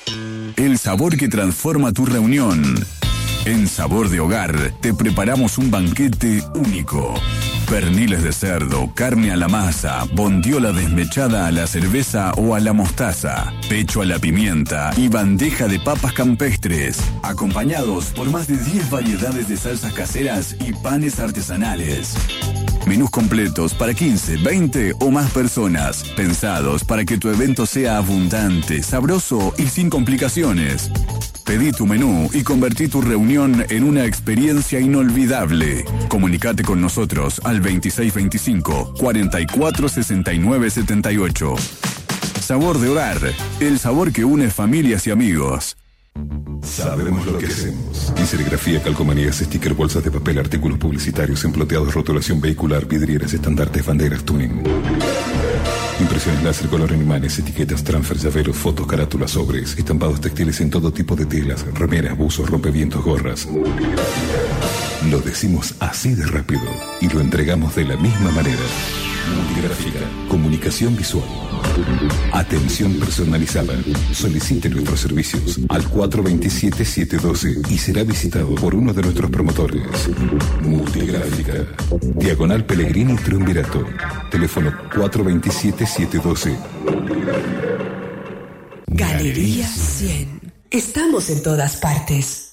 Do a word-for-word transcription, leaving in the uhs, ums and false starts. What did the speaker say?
El sabor que transforma tu reunión. En Sabor de Hogar te preparamos un banquete único. Perniles de cerdo, carne a la masa, bondiola desmechada a la cerveza o a la mostaza, pecho a la pimienta y bandeja de papas campestres, acompañados por más de diez variedades de salsas caseras y panes artesanales. Menús completos para quince, veinte o más personas, pensados para que tu evento sea abundante, sabroso y sin complicaciones. Pedí tu menú y convertí tu reunión en una experiencia inolvidable. Comunicate con nosotros al veintiséis veinticinco, cuarenta y cuatro sesenta y nueve setenta y ocho. Sabor de Hogar, el sabor que une familias y amigos. Sabemos lo que hacemos. Serigrafía, calcomanías, sticker, bolsas de papel, artículos publicitarios, emploteados, rotulación vehicular, vidrieras, estandartes, banderas, tuning. Impresiones láser, color en imanes, etiquetas, transfer, llaveros, fotos, carátulas, sobres, estampados textiles en todo tipo de telas, remeras, buzos, rompevientos, gorras. Lo decimos así de rápido y lo entregamos de la misma manera. Multigráfica, comunicación visual, atención personalizada. Solicite nuestros servicios al cuatro dos siete, siete uno dos y será visitado por uno de nuestros promotores. Multigráfica, Diagonal Pellegrini Triunvirato, teléfono cuatro dos siete, siete uno dos. Galería cien. Estamos en todas partes.